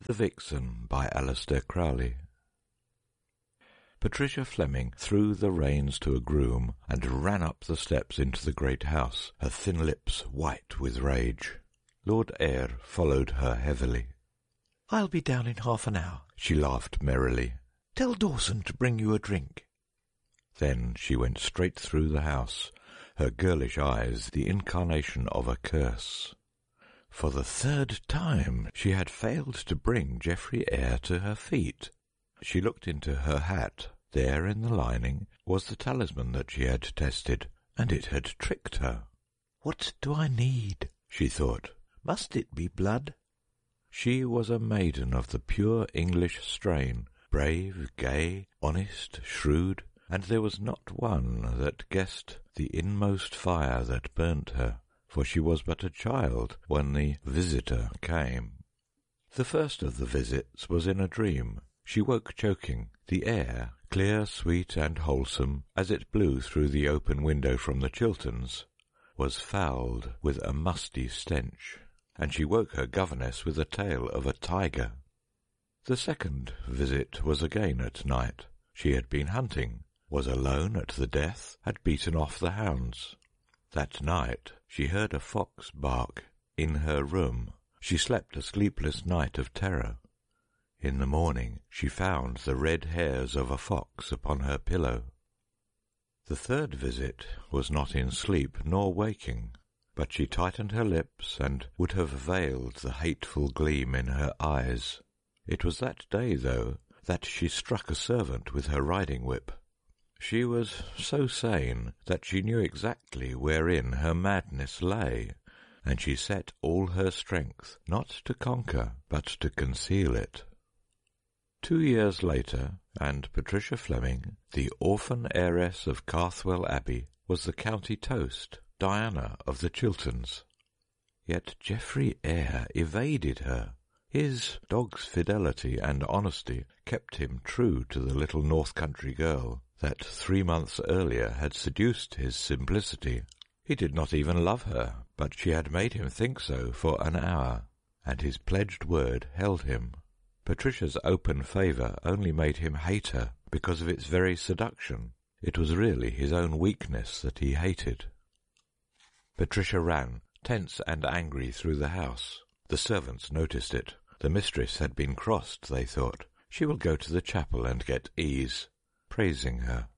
The Vixen by Alistair Crowley. Patricia Fleming threw the reins to a groom and ran up the steps into the great house, her thin lips white with rage. Lord Ayr followed her heavily. "I'll be down in half an hour," she laughed merrily. "Tell Dawson to bring you a drink." Then she went straight through the house, her girlish eyes the incarnation of a curse. For the third time she had failed to bring Geoffrey Ayr to her feet. She looked into her hat. There in the lining was the talisman that she had tested, and it had tricked her. "What do I need?" she thought. "Must it be blood?" She was a maiden of the pure English strain, brave, gay, honest, shrewd, and there was not one that guessed the inmost fire that burnt her, for she was but a child when the visitor came. The first of the visits was in a dream. She woke choking. The air, clear, sweet, and wholesome, as it blew through the open window from the Chilterns, was fouled with a musty stench, and she woke her governess with a tale of a tiger. The second visit was again at night. She had been hunting, was alone at the death, had beaten off the hounds. That night she heard a fox bark in her room. She slept a sleepless night of terror. In the morning she found the red hairs of a fox upon her pillow. The third visit was not in sleep nor waking, but she tightened her lips and would have veiled the hateful gleam in her eyes. It was that day, though, that she struck a servant with her riding-whip. She was so sane that she knew exactly wherein her madness lay, and she set all her strength, not to conquer, but to conceal it. 2 years later, and Patricia Fleming, the orphan heiress of Carthwell Abbey, was the county toast, Diana of the Chilterns. Yet Geoffrey Ayr evaded her. His dog's fidelity and honesty kept him true to the little north country girl that 3 months earlier had seduced his simplicity. He did not even love her, but she had made him think so for an hour, and his pledged word held him. Patricia's open favour only made him hate her because of its very seduction. It was really his own weakness that he hated. Patricia ran, tense and angry, through the house. The servants noticed it. The mistress had been crossed, they thought. She will go to the chapel and get ease, praising her.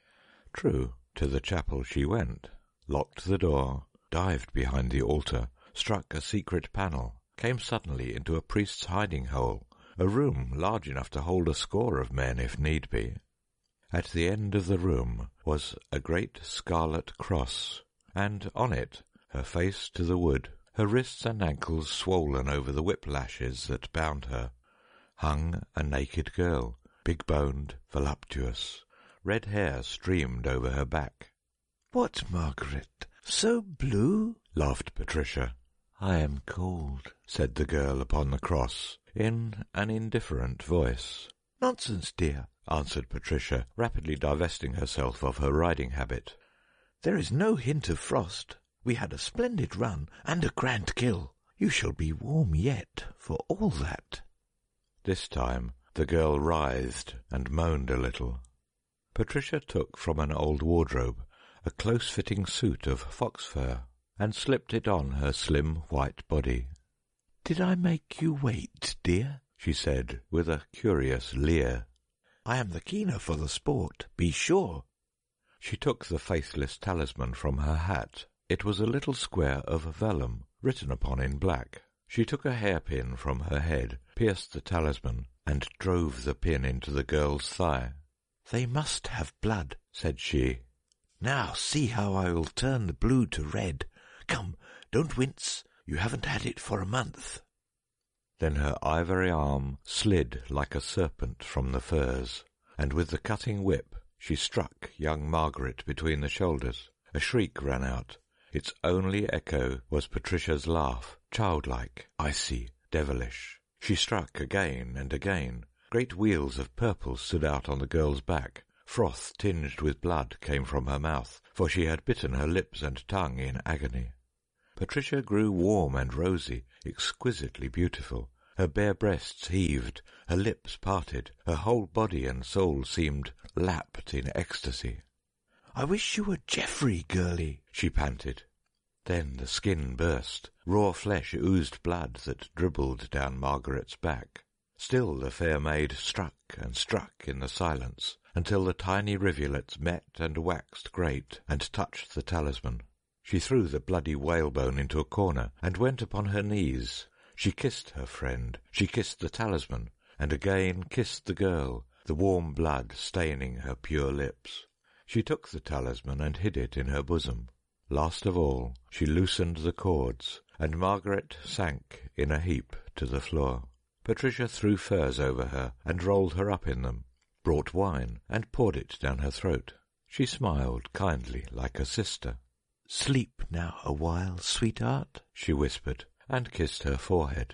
True, to the chapel she went, locked the door, dived behind the altar, struck a secret panel, came suddenly into a priest's hiding-hole, a room large enough to hold a score of men if need be. At the end of the room was a great scarlet cross, and on it, her face to the wood, her wrists and ankles swollen over the whip-lashes that bound her, hung a naked girl, big-boned, voluptuous. Red hair streamed over her back. "What, Margaret, so blue?" laughed Patricia. "I am cold," said the girl upon the cross, in an indifferent voice. "Nonsense, dear," answered Patricia, rapidly divesting herself of her riding habit. "There is no hint of frost. We had a splendid run and a grand kill. You shall be warm yet, for all that." This time the girl writhed and moaned a little. Patricia took from an old wardrobe a close-fitting suit of fox fur, and slipped it on her slim white body. "Did I make you wait, dear?" she said, with a curious leer. "I am the keener for the sport, be sure." She took the faithless talisman from her hat. It was a little square of vellum, written upon in black. She took a hairpin from her head, pierced the talisman, and drove the pin into the girl's thigh. "They must have blood," said she. "Now see how I will turn the blue to red. Come, don't wince. You haven't had it for a month." Then her ivory arm slid like a serpent from the furs, and with the cutting whip she struck young Margaret between the shoulders. A shriek ran out. Its only echo was Patricia's laugh, childlike, icy, devilish. She struck again and again. Great wheels of purple stood out on the girl's back. Froth tinged with blood came from her mouth, for she had bitten her lips and tongue in agony. Patricia grew warm and rosy, exquisitely beautiful. Her bare breasts heaved, her lips parted, her whole body and soul seemed lapped in ecstasy. "I wish you were Geoffrey, girlie," she panted. Then the skin burst, raw flesh oozed blood that dribbled down Margaret's back. Still the fair maid struck and struck in the silence, until the tiny rivulets met and waxed great and touched the talisman. She threw the bloody whalebone into a corner and went upon her knees. She kissed her friend, she kissed the talisman, and again kissed the girl, the warm blood staining her pure lips. She took the talisman and hid it in her bosom. Last of all, she loosened the cords, and Margaret sank in a heap to the floor. Patricia threw furs over her and rolled her up in them, brought wine and poured it down her throat. She smiled kindly like a sister. "Sleep now a while, sweetheart," she whispered, and kissed her forehead.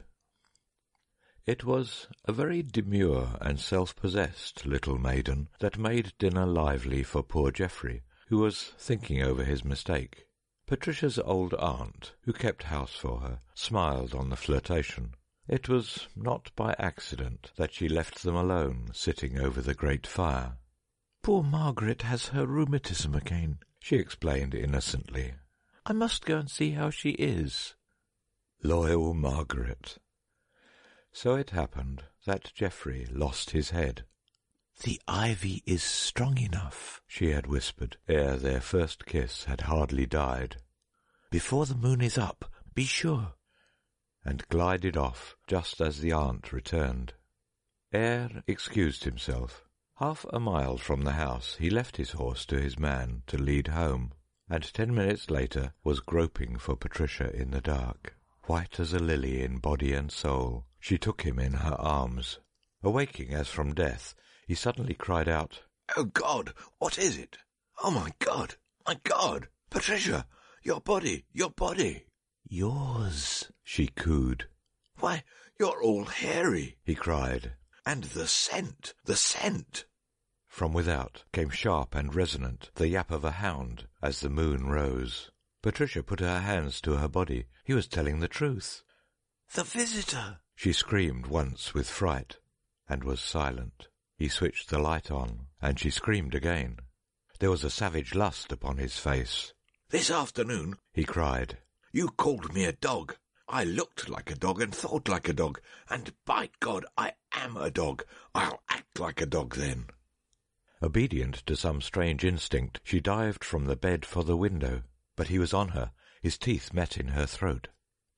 It was a very demure and self-possessed little maiden that made dinner lively for poor Geoffrey, who was thinking over his mistake. Patricia's old aunt, who kept house for her, smiled on the flirtation. It was not by accident that she left them alone, sitting over the great fire. "Poor Margaret has her rheumatism again," she explained innocently. "I must go and see how she is." Loyal Margaret! So it happened that Geoffrey lost his head. "The ivy is strong enough," she had whispered, ere their first kiss had hardly died. "Before the moon is up, be sure," and glided off just as the aunt returned. Eyre excused himself. 1/2 a mile from the house he left his horse to his man to lead home, and 10 minutes later was groping for Patricia in the dark. White as a lily in body and soul, she took him in her arms. Awaking as from death, he suddenly cried out, "Oh, God! What is it? Oh, my God! My God! Patricia! Your body! Your body!" "Yours," she cooed. "Why, you're all hairy!" he cried. "And the scent! The scent!" From without came sharp and resonant the yap of a hound as the moon rose. Patricia put her hands to her body. He was telling the truth. "The visitor!" she screamed once with fright, and was silent. He switched the light on, and she screamed again. There was a savage lust upon his face. "This afternoon," he cried, "you called me a dog. I looked like a dog and thought like a dog, and by God, I am a dog. I'll act like a dog then." Obedient to some strange instinct, she dived from the bed for the window, but he was on her. His teeth met in her throat.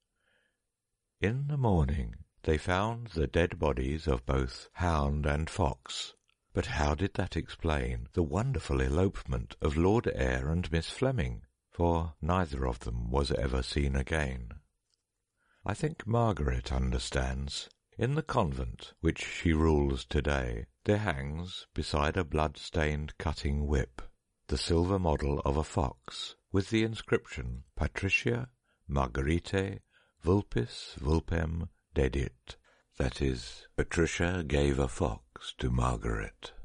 In the morning they found the dead bodies of both hound and fox. But how did that explain the wonderful elopement of Lord Eyre and Miss Fleming? For neither of them was ever seen again. I think Margaret understands. In the convent which she rules today, there hangs, beside a blood-stained cutting whip, the silver model of a fox, with the inscription Patricia Margaritae vulpis vulpem dedit. That is, Patricia gave a fox to Margaret.